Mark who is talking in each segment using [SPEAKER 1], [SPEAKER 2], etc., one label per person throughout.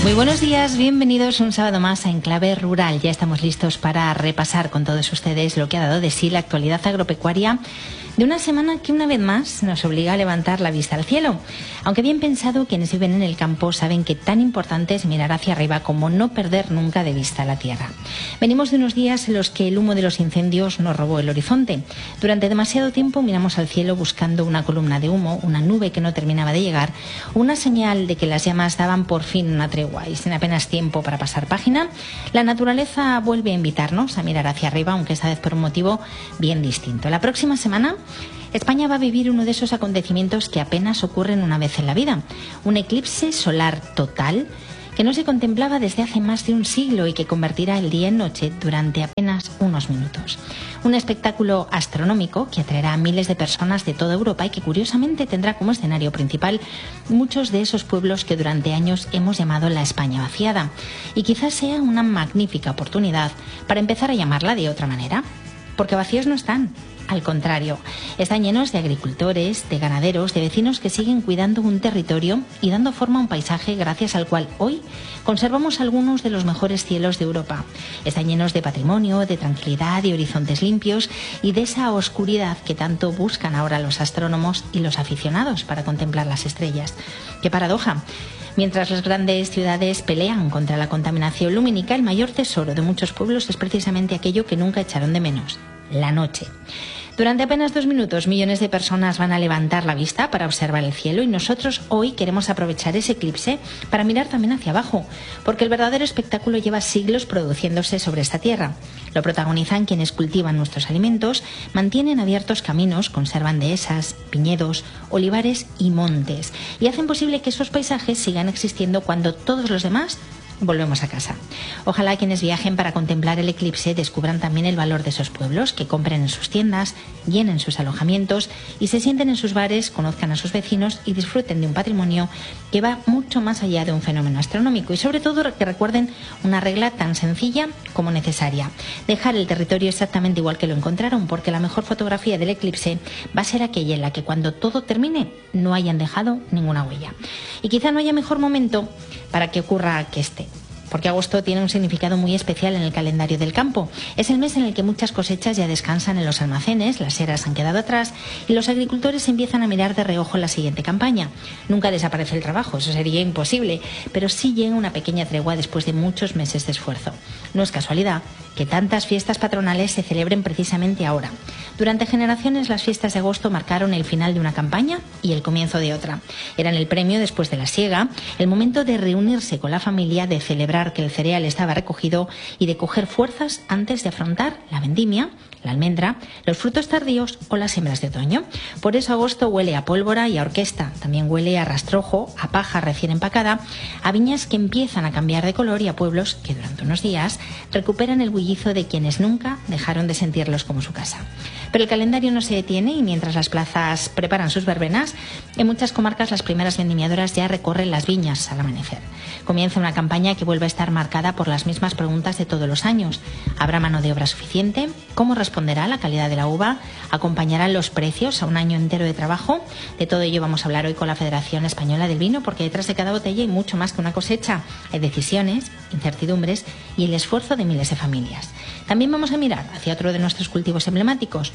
[SPEAKER 1] Muy buenos días, bienvenidos un sábado más a Enclave Rural. Ya estamos listos para repasar con todos ustedes lo que ha dado de sí la actualidad agropecuaria de una semana que una vez más nos obliga a levantar la vista al cielo. Aunque bien pensado, quienes viven en el campo saben que tan importante es mirar hacia arriba como no perder nunca de vista la tierra. Venimos de unos días en los que el humo de los incendios nos robó el horizonte. Durante demasiado tiempo miramos al cielo buscando una columna de humo, una nube que no terminaba de llegar, una señal de que las llamas daban por fin una tregua, y sin apenas tiempo para pasar página, la naturaleza vuelve a invitarnos a mirar hacia arriba, aunque esta vez por un motivo bien distinto. La próxima semana España va a vivir uno de esos acontecimientos que apenas ocurren una vez en la vida, un eclipse solar total que no se contemplaba desde hace más de un siglo y que convertirá el día en noche durante apenas unos minutos. Un espectáculo astronómico que atraerá a miles de personas de toda Europa y que curiosamente tendrá como escenario principal muchos de esos pueblos que durante años hemos llamado la España vaciada. Y quizás sea una magnífica oportunidad para empezar a llamarla de otra manera, porque vacíos no están. Al contrario, están llenos de agricultores, de ganaderos, de vecinos que siguen cuidando un territorio y dando forma a un paisaje gracias al cual hoy conservamos algunos de los mejores cielos de Europa. Están llenos de patrimonio, de tranquilidad, de horizontes limpios y de esa oscuridad que tanto buscan ahora los astrónomos y los aficionados para contemplar las estrellas. ¡Qué paradoja! Mientras las grandes ciudades pelean contra la contaminación lumínica, el mayor tesoro de muchos pueblos es precisamente aquello que nunca echaron de menos: la noche. Durante apenas 2 minutos, millones de personas van a levantar la vista para observar el cielo y nosotros hoy queremos aprovechar ese eclipse para mirar también hacia abajo, porque el verdadero espectáculo lleva siglos produciéndose sobre esta tierra. Lo protagonizan quienes cultivan nuestros alimentos, mantienen abiertos caminos, conservan dehesas, viñedos, olivares y montes, y hacen posible que esos paisajes sigan existiendo cuando todos los demás volvemos a casa. Ojalá quienes viajen para contemplar el eclipse descubran también el valor de esos pueblos, que compren en sus tiendas, llenen sus alojamientos y se sienten en sus bares, conozcan a sus vecinos y disfruten de un patrimonio que va mucho más allá de un fenómeno astronómico, y sobre todo que recuerden una regla tan sencilla como necesaria: dejar el territorio exactamente igual que lo encontraron, porque la mejor fotografía del eclipse va a ser aquella en la que cuando todo termine no hayan dejado ninguna huella. Y quizá no haya mejor momento para que ocurra que este, porque agosto tiene un significado muy especial en el calendario del campo. Es el mes en el que muchas cosechas ya descansan en los almacenes, las eras han quedado atrás y los agricultores empiezan a mirar de reojo la siguiente campaña. Nunca desaparece el trabajo, eso sería imposible, pero sí llega una pequeña tregua después de muchos meses de esfuerzo. No es casualidad que tantas fiestas patronales se celebren precisamente ahora. Durante generaciones las fiestas de agosto marcaron el final de una campaña y el comienzo de otra. Eran el premio después de la siega, el momento de reunirse con la familia, de celebrar que el cereal estaba recogido y de coger fuerzas antes de afrontar la vendimia, la almendra, los frutos tardíos o las siembras de otoño. Por eso agosto huele a pólvora y a orquesta, también huele a rastrojo, a paja recién empacada, a viñas que empiezan a cambiar de color y a pueblos que durante unos días recuperan el bullizo de quienes nunca dejaron de sentirlos como su casa. Pero el calendario no se detiene y mientras las plazas preparan sus verbenas, en muchas comarcas las primeras vendimiadoras ya recorren las viñas al amanecer. Comienza una campaña que vuelve a estar marcada por las mismas preguntas de todos los años. ¿Habrá mano de obra suficiente? ¿Cómo responderá la calidad de la uva? ¿Acompañarán los precios a un año entero de trabajo? De todo ello vamos a hablar hoy con la Federación Española del Vino, porque detrás de cada botella hay mucho más que una cosecha. Hay decisiones, incertidumbres y el esfuerzo de miles de familias. También vamos a mirar hacia otro de nuestros cultivos emblemáticos.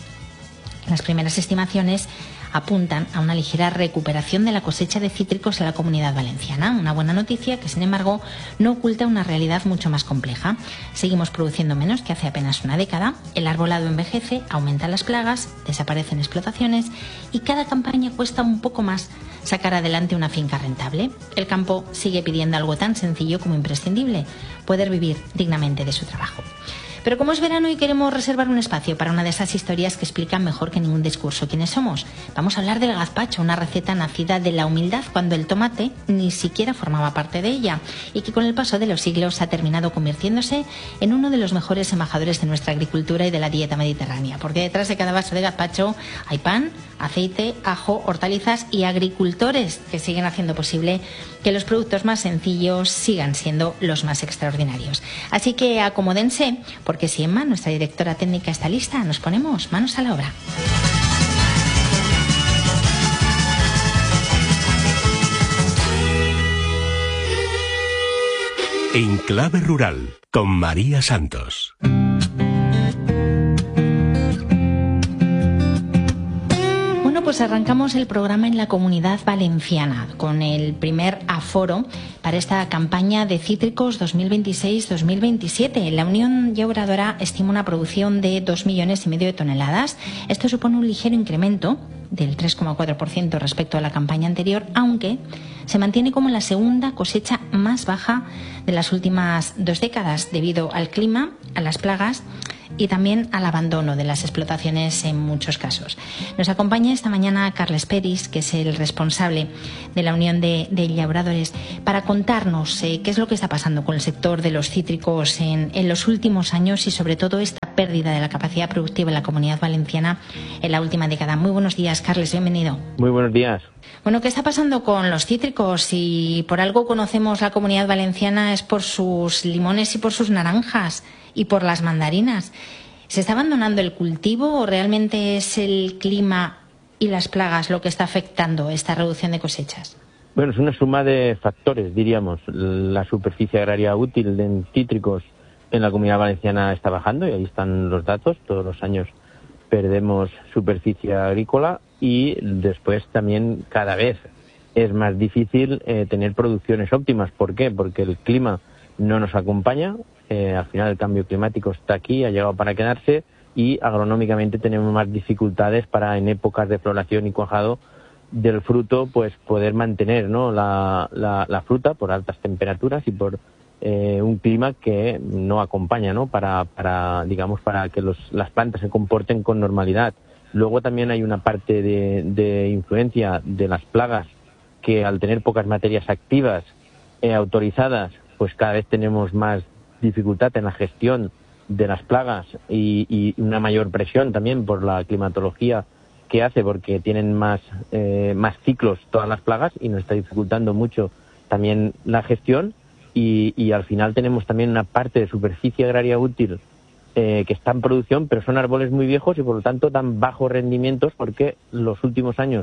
[SPEAKER 1] Las primeras estimaciones apuntan a una ligera recuperación de la cosecha de cítricos en la Comunidad Valenciana. Una buena noticia que, sin embargo, no oculta una realidad mucho más compleja. Seguimos produciendo menos que hace apenas una década, el arbolado envejece, aumentan las plagas, desaparecen explotaciones y cada campaña cuesta un poco más sacar adelante una finca rentable. El campo sigue pidiendo algo tan sencillo como imprescindible: poder vivir dignamente de su trabajo. Pero como es verano y queremos reservar un espacio para una de esas historias que explican mejor que ningún discurso quiénes somos, vamos a hablar del gazpacho, una receta nacida de la humildad cuando el tomate ni siquiera formaba parte de ella y que con el paso de los siglos ha terminado convirtiéndose en uno de los mejores embajadores de nuestra agricultura y de la dieta mediterránea, porque detrás de cada vaso de gazpacho hay pan, aceite, ajo, hortalizas y agricultores que siguen haciendo posible que los productos más sencillos sigan siendo los más extraordinarios. Así que acomódense, porque si Emma, nuestra directora técnica, está lista, nos ponemos manos a la obra.
[SPEAKER 2] En Clave Rural, con María Santos.
[SPEAKER 1] Pues arrancamos el programa en la Comunidad Valenciana con el primer aforo para esta campaña de cítricos 2026-2027. La Unión Llauradora estima una producción de 2,5 millones de toneladas. Esto supone un ligero incremento del 3,4% respecto a la campaña anterior, aunque se mantiene como la segunda cosecha más baja de las últimas 2 décadas debido al clima, a las plagas y también al abandono de las explotaciones en muchos casos. Nos acompaña esta mañana Carles Peris, que es el responsable de la Unión de Llauradores, para contarnos qué es lo que está pasando con el sector de los cítricos en los últimos años y sobre todo esta pérdida de la capacidad productiva en la Comunidad Valenciana en la última década. Muy buenos días, Carles, bienvenido.
[SPEAKER 3] Muy buenos días.
[SPEAKER 1] Bueno, ¿qué está pasando con los cítricos? Si por algo conocemos la Comunidad Valenciana es por sus limones y por sus naranjas y por las mandarinas. ¿Se está abandonando el cultivo o realmente es el clima y las plagas lo que está afectando esta reducción de cosechas?
[SPEAKER 3] Bueno, es una suma de factores, diríamos. La superficie agraria útil de cítricos en la Comunidad Valenciana está bajando y ahí están los datos. Todos los años perdemos superficie agrícola y después también cada vez es más difícil tener producciones óptimas. ¿Por qué? Porque el clima no nos acompaña. Al final el cambio climático está aquí, ha llegado para quedarse y agronómicamente tenemos más dificultades para en épocas de floración y cuajado del fruto pues poder mantener, ¿no?, la fruta por altas temperaturas y por un clima que no acompaña, ¿no?, para que las plantas se comporten con normalidad. Luego también hay una parte de influencia de las plagas que al tener pocas materias activas autorizadas pues cada vez tenemos más dificultad en la gestión de las plagas y una mayor presión también por la climatología que hace, porque tienen más ciclos todas las plagas y nos está dificultando mucho también la gestión y al final tenemos también una parte de superficie agraria útil que está en producción, pero son árboles muy viejos y por lo tanto dan bajos rendimientos porque los últimos años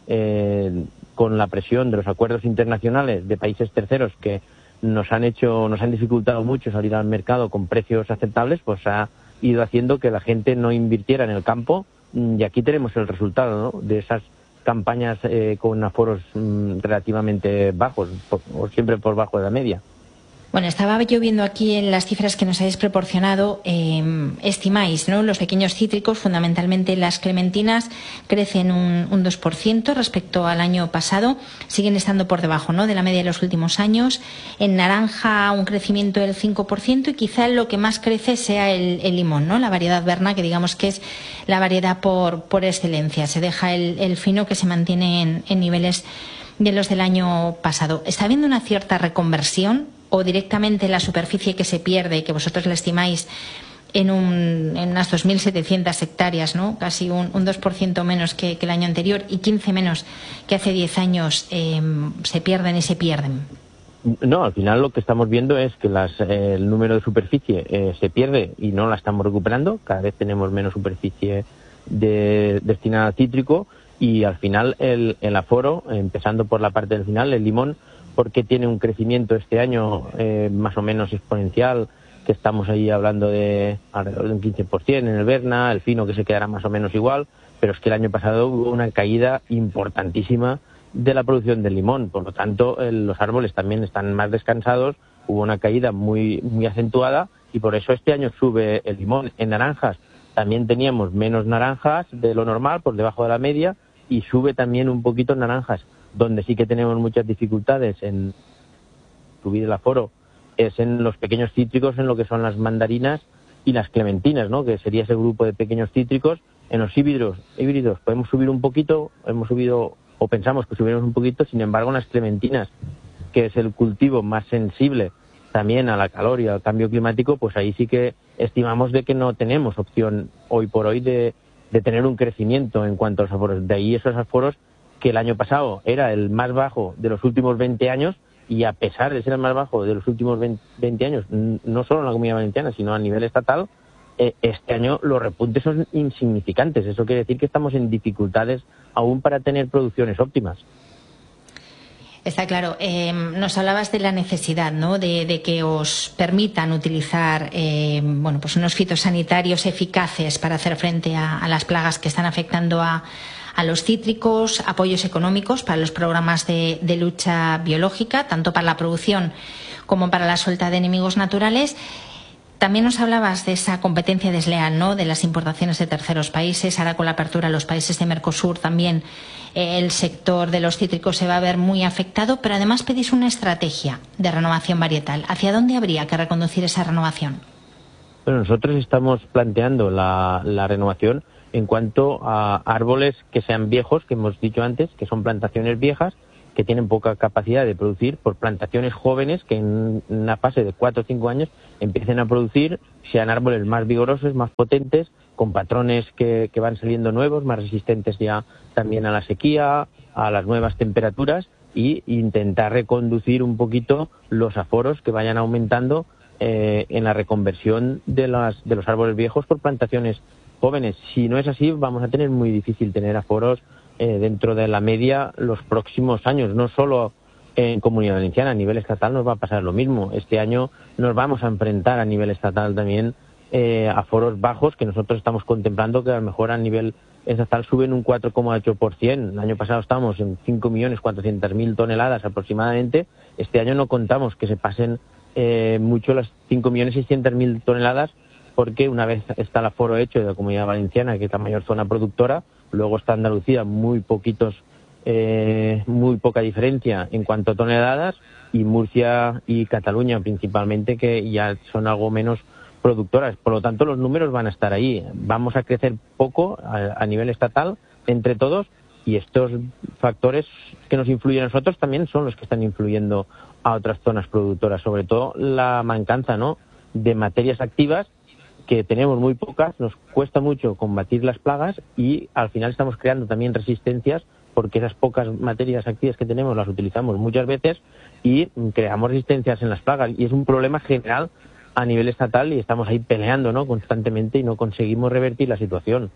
[SPEAKER 3] con la presión de los acuerdos internacionales de países terceros que nos han dificultado mucho salir al mercado con precios aceptables, pues ha ido haciendo que la gente no invirtiera en el campo y aquí tenemos el resultado, ¿no?, de esas campañas con aforos relativamente bajos o siempre por bajo de la media.
[SPEAKER 1] Bueno, estaba yo viendo aquí en las cifras que nos habéis proporcionado, estimáis, ¿no?, los pequeños cítricos, fundamentalmente las clementinas, crecen un 2% respecto al año pasado, siguen estando por debajo, ¿no?, de la media de los últimos años. En naranja un crecimiento del 5% y quizá lo que más crece sea el limón, ¿no?, la variedad Berna, que digamos que es la variedad por excelencia. Se deja el fino, que se mantiene en niveles de los del año pasado. ¿Está habiendo una cierta reconversión o directamente la superficie que se pierde, que vosotros la estimáis en unas 2.700 hectáreas, ¿no?, casi un 2% menos que el año anterior y 15 menos que hace 10 años, se pierden y se pierden?
[SPEAKER 3] No, al final lo que estamos viendo es que el número de superficie se pierde y no la estamos recuperando. Cada vez tenemos menos superficie destinada al cítrico y al final el aforo, empezando por la parte del final, el limón, porque tiene un crecimiento este año más o menos exponencial, que estamos ahí hablando de alrededor de un 15% en el Berna, el fino que se quedará más o menos igual, pero es que el año pasado hubo una caída importantísima de la producción del limón, por lo tanto los árboles también están más descansados, hubo una caída muy, muy acentuada y por eso este año sube el limón. En naranjas también teníamos menos naranjas de lo normal, por debajo de la media, y sube también un poquito en naranjas. Donde sí que tenemos muchas dificultades en subir el aforo es en los pequeños cítricos, en lo que son las mandarinas y las clementinas, ¿no?, que sería ese grupo de pequeños cítricos. En los híbridos podemos subir un poquito, hemos subido o pensamos que subiremos un poquito, sin embargo en las clementinas, que es el cultivo más sensible también a la calor y al cambio climático, pues ahí sí que estimamos de que no tenemos opción hoy por hoy de tener un crecimiento en cuanto a los aforos. De ahí esos aforos que el año pasado era el más bajo de los últimos 20 años y a pesar de ser el más bajo de los últimos 20 años, no solo en la Comunidad Valenciana, sino a nivel estatal, este año los repuntes son insignificantes. Eso quiere decir que estamos en dificultades aún para tener producciones óptimas.
[SPEAKER 1] Está claro. Nos hablabas de la necesidad, ¿no?, de que os permitan utilizar pues unos fitosanitarios eficaces para hacer frente a las plagas que están afectando a los cítricos, apoyos económicos para los programas de lucha biológica, tanto para la producción como para la suelta de enemigos naturales. También nos hablabas de esa competencia desleal, ¿no?, de las importaciones de terceros países. Ahora, con la apertura a los países de Mercosur, también el sector de los cítricos se va a ver muy afectado, pero además pedís una estrategia de renovación varietal. ¿Hacia dónde habría que reconducir esa renovación?
[SPEAKER 3] Bueno, nosotros estamos planteando la renovación en cuanto a árboles que sean viejos, que hemos dicho antes, que son plantaciones viejas, que tienen poca capacidad de producir, por plantaciones jóvenes que en una fase de 4 o 5 años empiecen a producir, sean árboles más vigorosos, más potentes, con patrones que van saliendo nuevos, más resistentes ya también a la sequía, a las nuevas temperaturas, y intentar reconducir un poquito los aforos que vayan aumentando en la reconversión de los árboles viejos por plantaciones jóvenes. Si no es así, vamos a tener muy difícil tener aforos dentro de la media los próximos años, no solo en Comunidad Valenciana, a nivel estatal nos va a pasar lo mismo. Este año nos vamos a enfrentar a nivel estatal también a aforos bajos, que nosotros estamos contemplando que a lo mejor a nivel estatal suben un 4,8%. El año pasado estábamos en 5.400.000 toneladas aproximadamente. Este año no contamos que se pasen mucho las 5.600.000 toneladas, porque una vez está el aforo hecho de la Comunidad Valenciana, que es la mayor zona productora, luego está Andalucía, muy poca diferencia en cuanto a toneladas, y Murcia y Cataluña principalmente, que ya son algo menos productoras. Por lo tanto, los números van a estar ahí. Vamos a crecer poco a nivel estatal entre todos, y estos factores que nos influyen a nosotros también son los que están influyendo a otras zonas productoras, sobre todo la mancanza, ¿no?, de materias activas, que tenemos muy pocas, nos cuesta mucho combatir las plagas, y al final estamos creando también resistencias, porque esas pocas materias activas que tenemos las utilizamos muchas veces y creamos resistencias en las plagas, y es un problema general a nivel estatal, y estamos ahí peleando, ¿no?, constantemente, y no conseguimos revertir la situación.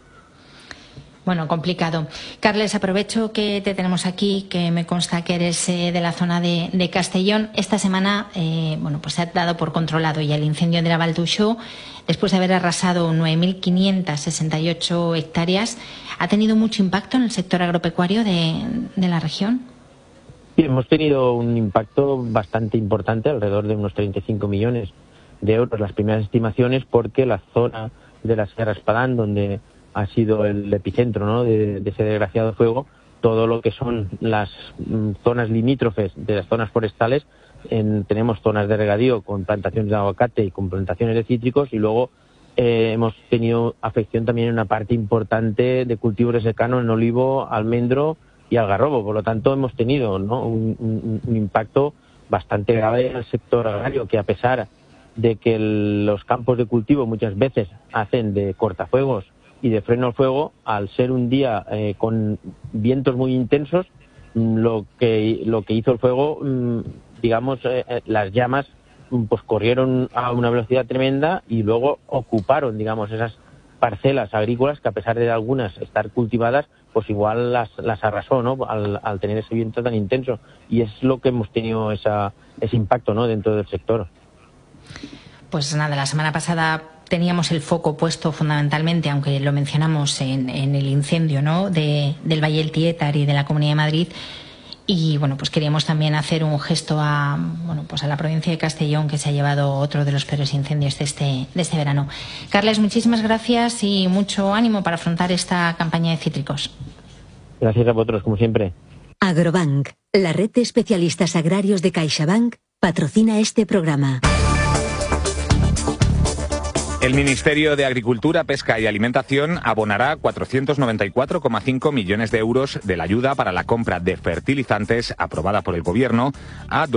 [SPEAKER 1] Bueno, complicado. Carles, aprovecho que te tenemos aquí, que me consta que eres de la zona de Castellón. Esta semana pues se ha dado por controlado ya el incendio de la Val d'Uixó, después de haber arrasado 9.568 hectáreas. ¿Ha tenido mucho impacto en el sector agropecuario de la región?
[SPEAKER 3] Sí, hemos tenido un impacto bastante importante, alrededor de unos 35 millones de euros, las primeras estimaciones, porque la zona de la Sierra Espadán, donde ha sido el epicentro, ¿no?, de ese desgraciado fuego, todo lo que son las zonas limítrofes de las zonas forestales, tenemos zonas de regadío con plantaciones de aguacate y con plantaciones de cítricos, y luego hemos tenido afección también en una parte importante de cultivos de secano, en olivo, almendro y algarrobo. Por lo tanto, hemos tenido, ¿no?, un impacto bastante grave en el sector agrario, que a pesar de que los campos de cultivo muchas veces hacen de cortafuegos y de freno al fuego, al ser un día con vientos muy intensos, lo que hizo el fuego, las llamas pues corrieron a una velocidad tremenda, y luego ocuparon, digamos, esas parcelas agrícolas que, a pesar de algunas estar cultivadas, pues igual las arrasó, ¿no?, al tener ese viento tan intenso, y es lo que hemos tenido ese impacto, ¿no?, dentro del sector.
[SPEAKER 1] Pues nada, la semana pasada teníamos el foco puesto fundamentalmente, aunque lo mencionamos, en el incendio, ¿no?, del Valle del Tietar y de la Comunidad de Madrid. Y bueno, pues queríamos también hacer un gesto a la provincia de Castellón, que se ha llevado otro de los peores incendios de este verano. Carles, muchísimas gracias y mucho ánimo para afrontar esta campaña de cítricos.
[SPEAKER 3] Gracias a vosotros, como siempre.
[SPEAKER 4] Agrobank, la red de especialistas agrarios de CaixaBank, patrocina este programa.
[SPEAKER 5] El Ministerio de Agricultura, Pesca y Alimentación abonará 494,5 millones de euros de la ayuda para la compra de fertilizantes aprobada por el Gobierno a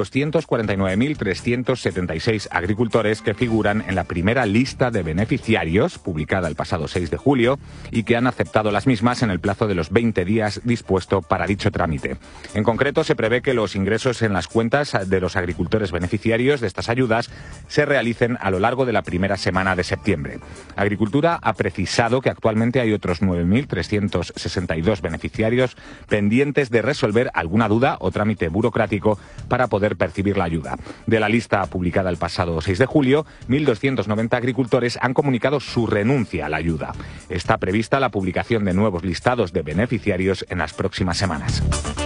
[SPEAKER 5] 249.376 agricultores que figuran en la primera lista de beneficiarios, publicada el pasado 6 de julio, y que han aceptado las mismas en el plazo de los 20 días dispuesto para dicho trámite. En concreto, se prevé que los ingresos en las cuentas de los agricultores beneficiarios de estas ayudas se realicen a lo largo de la primera semana de septiembre. Agricultura ha precisado que actualmente hay otros 9.362 beneficiarios pendientes de resolver alguna duda o trámite burocrático para poder percibir la ayuda. De la lista publicada el pasado 6 de julio, 1.290 agricultores han comunicado su renuncia a la ayuda. Está prevista la publicación de nuevos listados de beneficiarios en las próximas semanas.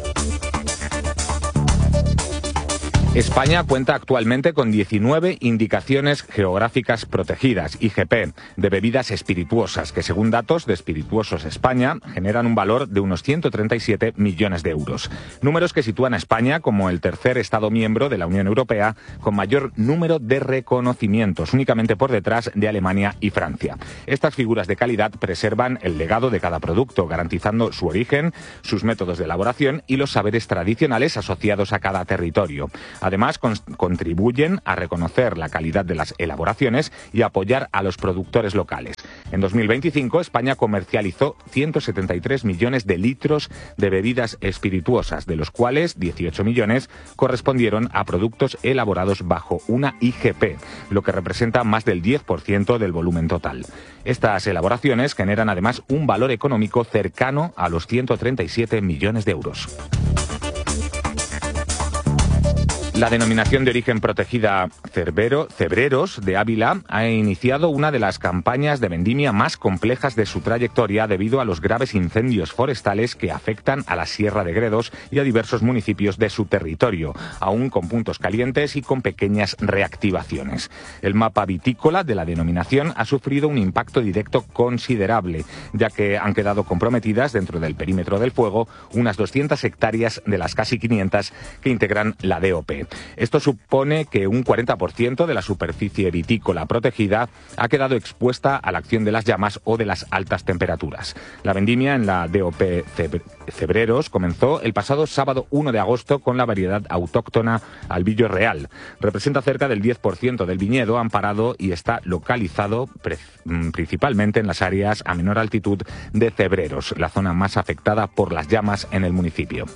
[SPEAKER 5] España cuenta actualmente con 19 indicaciones geográficas protegidas, IGP, de bebidas espirituosas, que según datos de Espirituosos España generan un valor de unos 137 millones de euros. Números que sitúan a España como el tercer Estado miembro de la Unión Europea con mayor número de reconocimientos, únicamente por detrás de Alemania y Francia. Estas figuras de calidad preservan el legado de cada producto, garantizando su origen, sus métodos de elaboración y los saberes tradicionales asociados a cada territorio. Además, contribuyen a reconocer la calidad de las elaboraciones y apoyar a los productores locales. En 2025, España comercializó 173 millones de litros de bebidas espirituosas, de los cuales 18 millones correspondieron a productos elaborados bajo una IGP, lo que representa más del 10% del volumen total. Estas elaboraciones generan además un valor económico cercano a los 137 millones de euros. La denominación de origen protegida Cebreros de Ávila ha iniciado una de las campañas de vendimia más complejas de su trayectoria debido a los graves incendios forestales que afectan a la Sierra de Gredos y a diversos municipios de su territorio, aún con puntos calientes y con pequeñas reactivaciones. El mapa vitícola de la denominación ha sufrido un impacto directo considerable, ya que han quedado comprometidas dentro del perímetro del fuego unas 200 hectáreas de las casi 500 que integran la DOP. Esto supone que un 40% de la superficie vitícola protegida ha quedado expuesta a la acción de las llamas o de las altas temperaturas. La vendimia en la DOP Cebreros comenzó el pasado sábado 1 de agosto con la variedad autóctona Albillo Real. Representa cerca del 10% del viñedo amparado y está localizado principalmente en las áreas a menor altitud de Cebreros, la zona más afectada por las llamas en el municipio.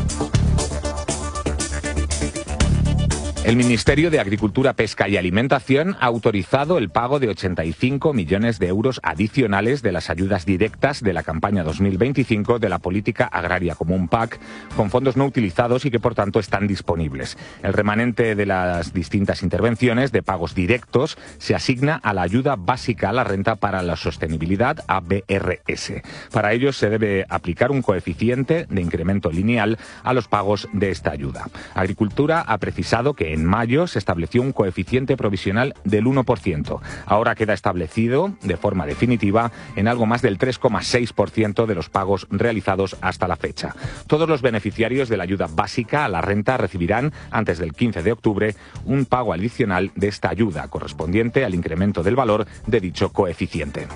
[SPEAKER 5] El Ministerio de Agricultura, Pesca y Alimentación ha autorizado el pago de 85 millones de euros adicionales de las ayudas directas de la campaña 2025 de la Política Agraria Común PAC, con fondos no utilizados y que por tanto están disponibles. El remanente de las distintas intervenciones de pagos directos se asigna a la ayuda básica a la renta para la sostenibilidad, ABRS. Para ello se debe aplicar un coeficiente de incremento lineal a los pagos de esta ayuda. Agricultura ha precisado que en mayo se estableció un coeficiente provisional del 1%. Ahora queda establecido de forma definitiva en algo más del 3,6% de los pagos realizados hasta la fecha. Todos los beneficiarios de la ayuda básica a la renta recibirán, antes del 15 de octubre, un pago adicional de esta ayuda, correspondiente al incremento del valor de dicho coeficiente.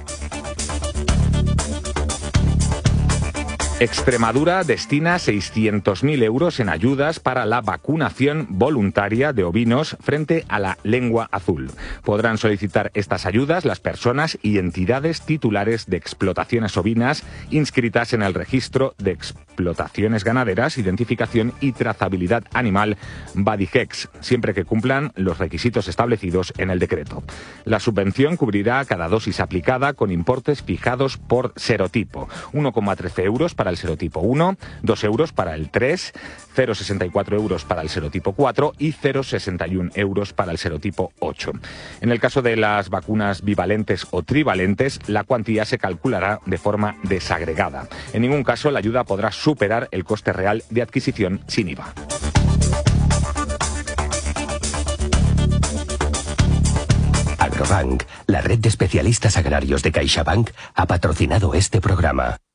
[SPEAKER 5] Extremadura destina 600.000 euros en ayudas para la vacunación voluntaria de ovinos frente a la lengua azul. Podrán solicitar estas ayudas las personas y entidades titulares de explotaciones ovinas inscritas en el registro de explotaciones ganaderas, identificación y trazabilidad animal Badigex, siempre que cumplan los requisitos establecidos en el decreto. La subvención cubrirá cada dosis aplicada con importes fijados por serotipo: 1,13 euros para el serotipo 1, 2 euros para el 3, 0,64 euros para el serotipo 4 y 0,61 euros para el serotipo 8. En el caso de las vacunas bivalentes o trivalentes, la cuantía se calculará de forma desagregada. En ningún caso la ayuda podrá superar el coste real de adquisición sin IVA.
[SPEAKER 2] Agrobank, la red de especialistas agrarios de CaixaBank, ha patrocinado este programa.